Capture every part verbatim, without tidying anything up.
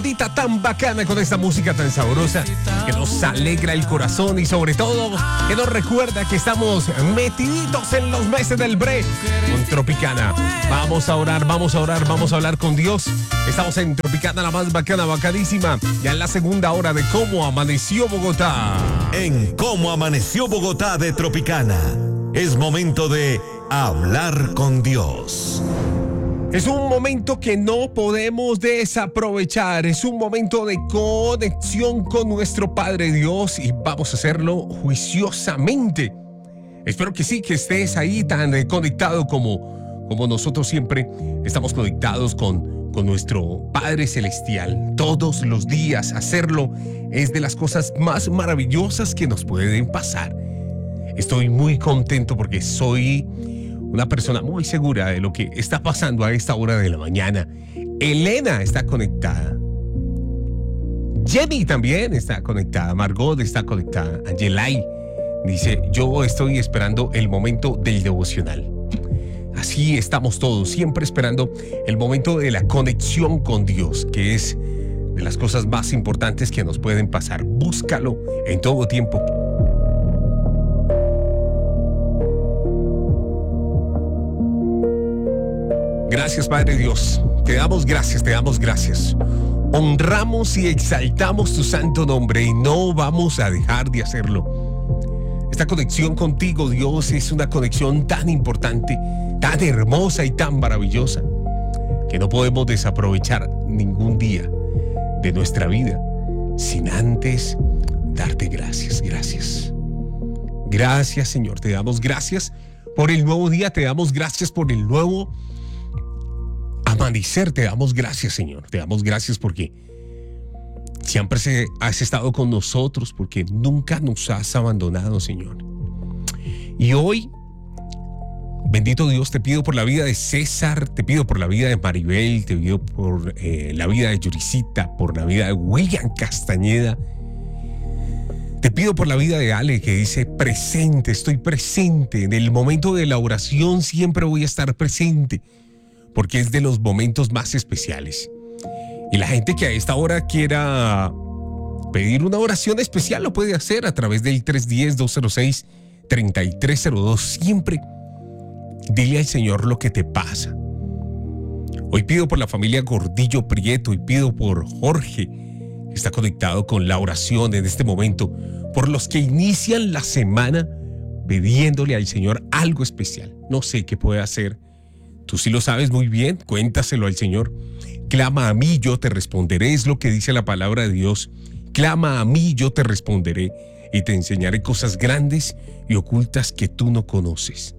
Tan bacana con esta música tan sabrosa que nos alegra el corazón y sobre todo que nos recuerda que estamos metiditos en los meses del bre con Tropicana. Vamos a orar, vamos a orar, vamos a hablar con Dios. Estamos en Tropicana, la más bacana, bacadísima, ya en la segunda hora de Cómo Amaneció Bogotá. En Cómo Amaneció Bogotá de Tropicana es momento de hablar con Dios. Es un momento que no podemos desaprovechar. Es un momento de conexión con nuestro Padre Dios y vamos a hacerlo juiciosamente. Espero que sí, que estés ahí tan conectado como, como nosotros siempre estamos conectados con, con nuestro Padre Celestial. Todos los días hacerlo es de las cosas más maravillosas que nos pueden pasar. Estoy muy contento porque soy una persona muy segura de lo que está pasando a esta hora de la mañana. Elena está conectada. Jenny también está conectada. Margot está conectada. Angelay dice, yo estoy esperando el momento del devocional. Así estamos todos, siempre esperando el momento de la conexión con Dios, que es de las cosas más importantes que nos pueden pasar. Búscalo en todo tiempo. Gracias, Padre Dios. Te damos gracias, te damos gracias. Honramos y exaltamos tu santo nombre y no vamos a dejar de hacerlo. Esta conexión contigo, Dios, es una conexión tan importante, tan hermosa y tan maravillosa que no podemos desaprovechar ningún día de nuestra vida sin antes darte gracias. Gracias. Gracias, Señor. Te damos gracias por el nuevo día. Te damos gracias por el nuevo amanecer. Te damos gracias, Señor. Te damos gracias porque siempre has estado con nosotros, porque nunca nos has abandonado, Señor. Y hoy, bendito Dios, te pido por la vida de César, te pido por la vida de Maribel, te pido por eh, la vida de Yoricita, por la vida de William Castañeda. Te pido por la vida de Ale, que dice presente, estoy presente. En el momento de la oración siempre voy a estar presente, porque es de los momentos más especiales. Y la gente que a esta hora quiera pedir una oración especial lo puede hacer a través del tres uno cero, dos cero seis, tres tres cero dos. Siempre dile al Señor lo que te pasa. Hoy pido por la familia Gordillo Prieto y pido por Jorge, que está conectado con la oración en este momento, por los que inician la semana pidiéndole al Señor algo especial. No sé qué puede hacer. Tú sí lo sabes muy bien, cuéntaselo al Señor. Clama a mí, yo te responderé, es lo que dice la palabra de Dios. Clama a mí, yo te responderé y te enseñaré cosas grandes y ocultas que tú no conoces.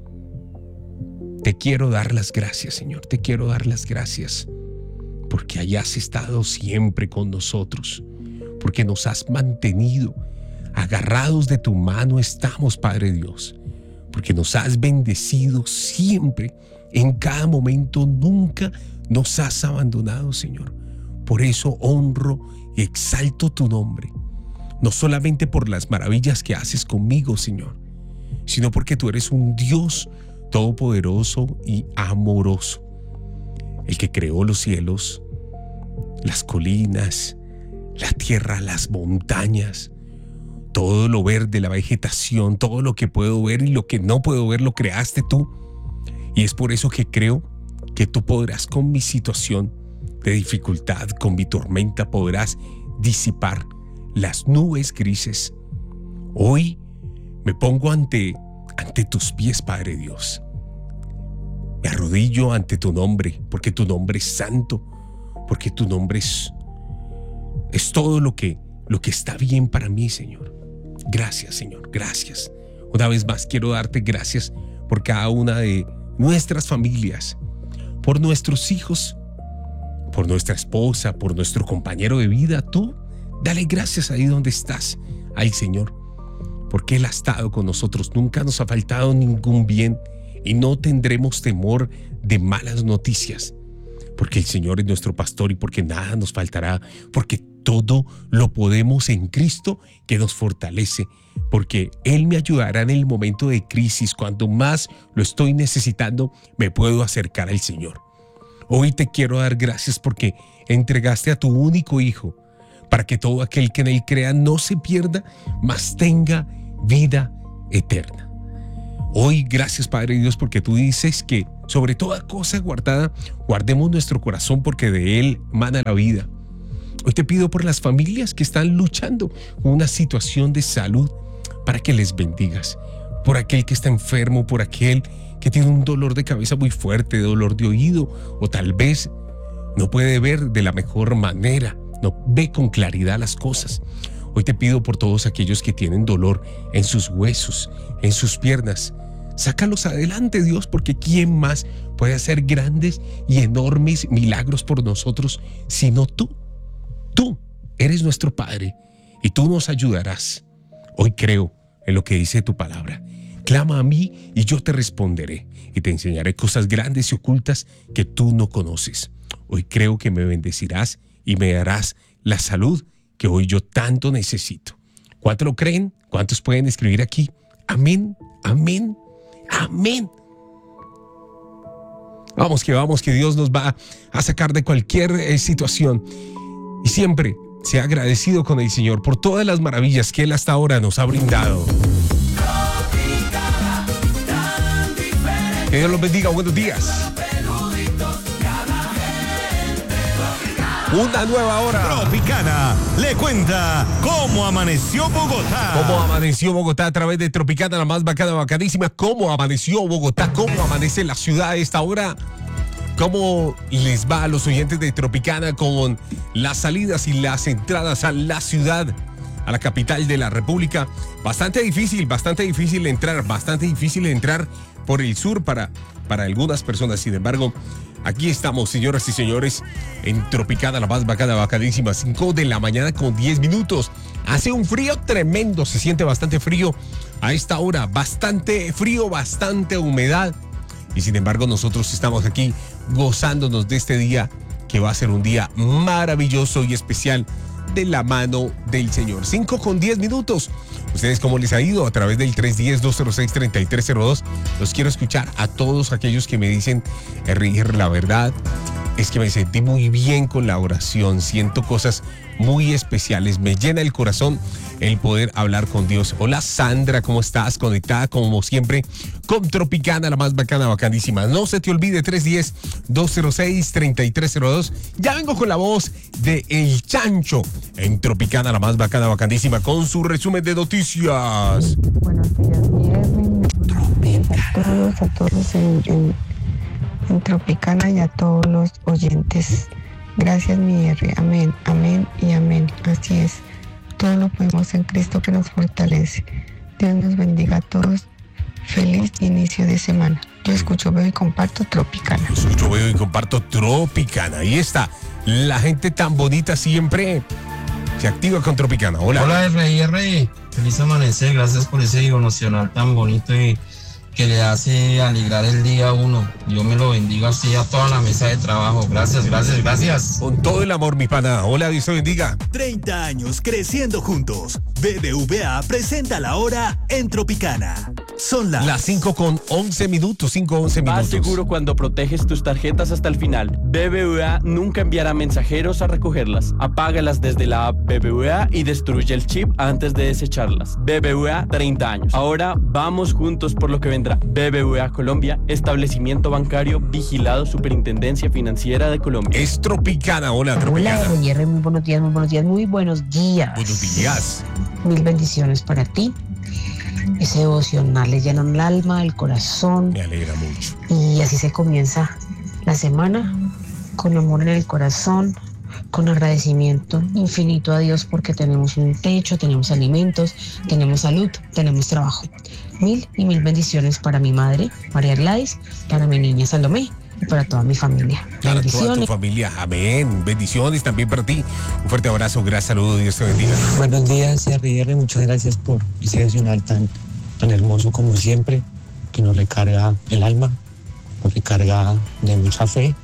Te quiero dar las gracias, Señor, te quiero dar las gracias porque hayas estado siempre con nosotros, porque nos has mantenido agarrados de tu mano estamos, Padre Dios, porque nos has bendecido siempre. En cada momento nunca nos has abandonado, Señor. Por eso honro y exalto tu nombre. No solamente por las maravillas que haces conmigo, Señor, sino porque tú eres un Dios todopoderoso y amoroso. El que creó los cielos, las colinas, la tierra, las montañas, todo lo verde, la vegetación, todo lo que puedo ver y lo que no puedo ver lo creaste tú. Y es por eso que creo que tú podrás con mi situación de dificultad, con mi tormenta, podrás disipar las nubes grises. Hoy me pongo ante, ante tus pies, Padre Dios. Me arrodillo ante tu nombre, porque tu nombre es santo, porque tu nombre es, es todo lo que, lo que está bien para mí, Señor. Gracias, Señor, gracias. Una vez más quiero darte gracias por cada una de nuestras familias, por nuestros hijos, por nuestra esposa, por nuestro compañero de vida. Tú dale gracias ahí donde estás al Señor, porque Él ha estado con nosotros, nunca nos ha faltado ningún bien y no tendremos temor de malas noticias, porque el Señor es nuestro pastor y porque nada nos faltará, porque todo lo podemos en Cristo que nos fortalece, porque Él me ayudará en el momento de crisis. Cuando más lo estoy necesitando, me puedo acercar al Señor. Hoy te quiero dar gracias porque entregaste a tu único Hijo para que todo aquel que en Él crea no se pierda, mas tenga vida eterna. Hoy, gracias Padre Dios, porque tú dices que sobre toda cosa guardada, guardemos nuestro corazón porque de Él mana la vida. Hoy te pido por las familias que están luchando con una situación de salud para que les bendigas. Por aquel que está enfermo, por aquel que tiene un dolor de cabeza muy fuerte, dolor de oído, o tal vez no puede ver de la mejor manera, no ve con claridad las cosas. Hoy te pido por todos aquellos que tienen dolor en sus huesos, en sus piernas. Sácalos adelante, Dios, porque ¿quién más puede hacer grandes y enormes milagros por nosotros sino tú? Tú eres nuestro Padre y tú nos ayudarás. Hoy creo en lo que dice tu palabra. Clama a mí y yo te responderé y te enseñaré cosas grandes y ocultas que tú no conoces. Hoy creo que me bendecirás y me darás la salud que hoy yo tanto necesito. ¿Cuántos lo creen? ¿Cuántos pueden escribir aquí? Amén, amén, amén. Vamos que vamos, que Dios nos va a sacar de cualquier eh, situación. Y siempre sea agradecido con el Señor por todas las maravillas que Él hasta ahora nos ha brindado. Que Dios los bendiga, buenos días. Una nueva hora. Tropicana le cuenta cómo amaneció Bogotá. Cómo amaneció Bogotá a través de Tropicana, la más bacana, bacadísima. Cómo amaneció Bogotá, cómo amanece la ciudad a esta hora. ¿Cómo les va a los oyentes de Tropicana con las salidas y las entradas a la ciudad, a la capital de la República? Bastante difícil, bastante difícil entrar, bastante difícil entrar por el sur para, para algunas personas. Sin embargo, aquí estamos, señoras y señores, en Tropicana, la más bacana, bacadísima. cinco de la mañana con diez minutos. Hace un frío tremendo, se siente bastante frío a esta hora. Bastante frío, bastante humedad. Y sin embargo, nosotros estamos aquí gozándonos de este día que va a ser un día maravilloso y especial de la mano del Señor. cinco con diez minutos. ¿Ustedes cómo les ha ido? A través del tres uno cero, dos cero seis, tres tres cero dos. Los quiero escuchar a todos aquellos que me dicen, Henry, la verdad es que me sentí muy bien con la oración. Siento cosas muy especiales. Me llena el corazón el poder hablar con Dios. Hola Sandra, ¿cómo estás? Conectada como siempre con Tropicana, la más bacana, bacanísima. No se te olvide, tres uno cero, dos cero seis, tres tres cero dos. Ya vengo con la voz de El Chancho en Tropicana, la más bacana, bacanísima, con su resumen de noticias. Buenos días, Jerry. A todos, a todos en, en, en Tropicana y a todos los oyentes. Gracias, mi Jerry. Amén, amén y amén. Así es. Todo lo podemos en Cristo que nos fortalece. Dios nos bendiga a todos. Feliz inicio de semana. Yo escucho, veo y comparto Tropicana. Yo escucho, veo y comparto Tropicana. Ahí está. La gente tan bonita siempre se activa con Tropicana. Hola. Hola, R R. Feliz amanecer. Gracias por ese devocional tan bonito y que le hace alegrar el día a uno. Dios me lo bendiga así a toda la mesa de trabajo. Gracias, gracias, gracias. Con todo el amor, mi pana. Hola, Dios te bendiga. treinta años creciendo juntos. B B V A presenta la hora en Tropicana. Son las... Las cinco con once minutos, cinco once minutos. Más seguro cuando proteges tus tarjetas hasta el final. B B V A nunca enviará mensajeros a recogerlas. Apágalas desde la app B B V A y destruye el chip antes de desecharlas. B B V A, treinta años. Ahora vamos juntos por lo que vendrá. B B V A Colombia, establecimiento bancario vigilado, Superintendencia Financiera de Colombia. Es Tropicana. Hola, Tropicana. Hola, Gutiérrez, muy buenos días, muy buenos días, muy buenos días. Buenos días. Mil bendiciones para ti. Ese devocional le llena el alma, el corazón. Me alegra mucho. Y así se comienza la semana, con amor en el corazón, con agradecimiento infinito a Dios porque tenemos un techo, tenemos alimentos, tenemos salud, tenemos trabajo. Mil y mil bendiciones para mi madre, María Gladys, para mi niña Salomé y para toda mi familia. Para Bendiciones. toda tu familia. Amén. Bendiciones también para ti. Un fuerte abrazo. Gracias, saludos. Dios te bendiga. Buenos días, R R. Muchas gracias por ese devocional tan, tan hermoso como siempre, que nos recarga el alma, nos recarga de mucha fe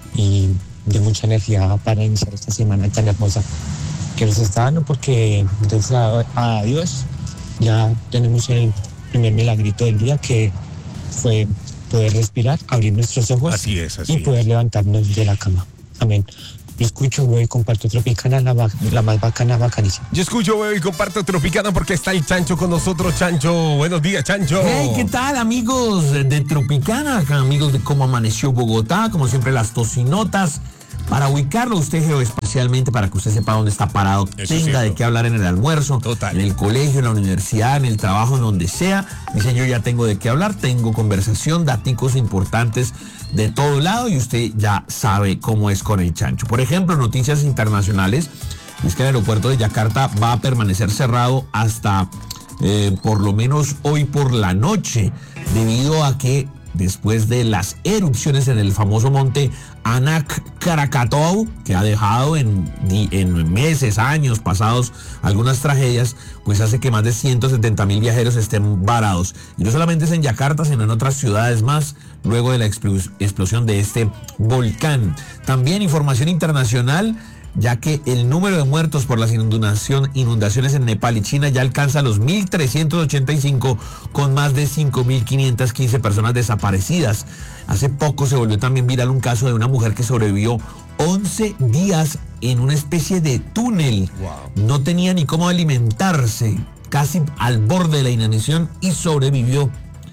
y de mucha energía para iniciar esta semana tan hermosa que nos está dando, porque gracias a, a Dios ya tenemos el primer milagrito del día, que fue poder respirar, abrir nuestros ojos así es, así y poder es. levantarnos de la cama. Amén. Yo escucho, veo y comparto Tropicana, la, la más bacana, bacanísima. Yo escucho, veo y comparto Tropicana porque está el Chancho con nosotros. Chancho, buenos días, Chancho. Hey, ¿qué tal, amigos de Tropicana? Acá, amigos de Cómo Amaneció Bogotá, como siempre las tocinotas, para ubicarlo usted geoespacialmente, para que usted sepa dónde está parado, Eso tenga de qué hablar en el almuerzo, Total. en el colegio, en la universidad, en el trabajo, en donde sea. Dice, yo ya tengo de qué hablar, tengo conversación, daticos importantes de todo lado y usted ya sabe cómo es con el Chancho. Por ejemplo, noticias internacionales, es que el aeropuerto de Yakarta va a permanecer cerrado hasta eh, por lo menos hoy por la noche, debido a que después de las erupciones en el famoso monte Anak Krakatau, que ha dejado en, en meses, años pasados algunas tragedias, pues hace que más de ciento setenta mil viajeros estén varados. Y no solamente es en Yakarta, sino en otras ciudades más, luego de la explosión de este volcán. También información internacional, ya que el número de muertos por las inundación, inundaciones en Nepal y China ya alcanza los mil trescientos ochenta y cinco, con más de cinco mil quinientas quince personas desaparecidas. Hace poco se volvió también viral un caso de una mujer que sobrevivió once días en una especie de túnel. Wow. No tenía ni cómo alimentarse, casi al borde de la inanición, y sobrevivió.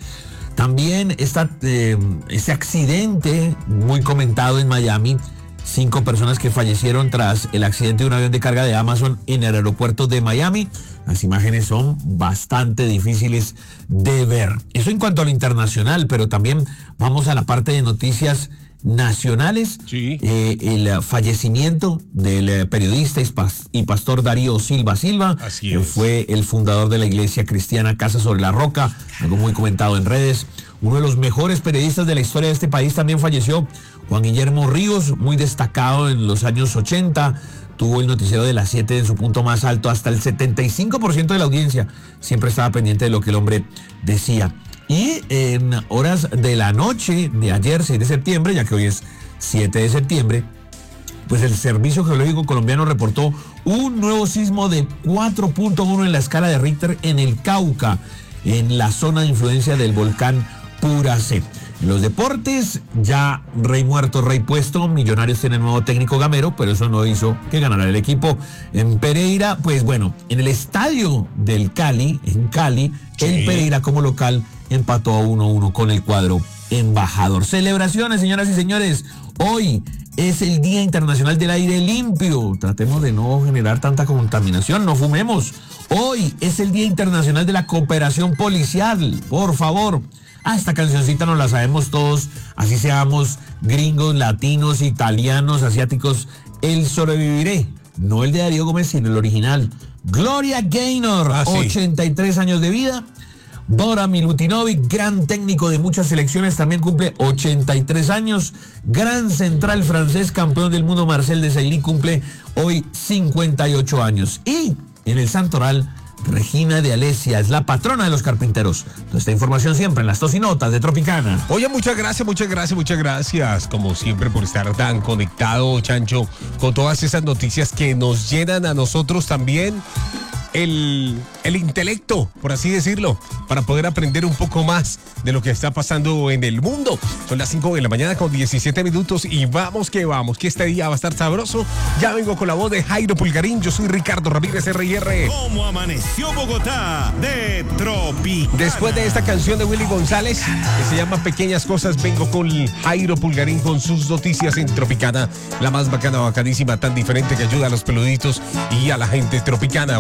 También esta, eh, este accidente muy comentado en Miami, cinco personas que fallecieron tras el accidente de un avión de carga de Amazon en el aeropuerto de Miami. Las imágenes son bastante difíciles de ver. Eso en cuanto a lo internacional, pero también vamos a la parte de noticias nacionales. Sí. Eh, el fallecimiento del periodista y pastor Darío Silva Silva, Así que es. fue el fundador de la iglesia cristiana Casa sobre la Roca, algo muy comentado en redes. Uno de los mejores periodistas de la historia de este país también falleció, Juan Guillermo Ríos, muy destacado en los años ochenta, tuvo el noticiero de las siete en su punto más alto, hasta el setenta y cinco por ciento de la audiencia siempre estaba pendiente de lo que el hombre decía. Y en horas de la noche de ayer, seis de septiembre, ya que hoy es siete de septiembre, pues el Servicio Geológico Colombiano reportó un nuevo sismo de cuatro punto uno en la escala de Richter en el Cauca, en la zona de influencia del volcán Puracé. En los deportes, ya rey muerto, rey puesto. Millonarios tiene nuevo técnico Gamero, pero eso no hizo que ganara el equipo. En Pereira, pues bueno, en el estadio del Cali, en Cali, Sí. el Pereira como local empató a uno a uno con el cuadro embajador. Celebraciones, señoras y señores. Hoy es el Día Internacional del Aire Limpio. Tratemos de no generar tanta contaminación, no fumemos. Hoy es el Día Internacional de la Cooperación Policial. Por favor. Ah, esta cancioncita nos la sabemos todos, así seamos gringos, latinos, italianos, asiáticos. El Sobreviviré, no el de Darío Gómez, sino el original. Gloria Gaynor, Ah, sí. ochenta y tres años de vida. Bora Milutinovic, gran técnico de muchas selecciones, también cumple ochenta y tres años. Gran central francés, campeón del mundo, Marcel Desailly, cumple hoy cincuenta y ocho años. Y en el Santoral, Regina de Alesia es la patrona de los carpinteros. Toda esta información siempre en las tocinotas de Tropicana. Oye, muchas gracias, muchas gracias, muchas gracias, como siempre, por estar tan conectado, Chancho, con todas esas noticias que nos llenan a nosotros también el, el intelecto, por así decirlo, para poder aprender un poco más de lo que está pasando en el mundo. Son las cinco de la mañana con diecisiete minutos y vamos que vamos, que este día va a estar sabroso. Ya vengo con la voz de Jairo Pulgarín, yo soy Ricardo Ramírez R I R. ¿Cómo amaneció Bogotá? De Tropicana. Después de esta canción de Willy González, que se llama Pequeñas Cosas, vengo con Jairo Pulgarín con sus noticias en Tropicana, la más bacana, bacanísima, tan diferente, que ayuda a los peluditos y a la gente tropicana.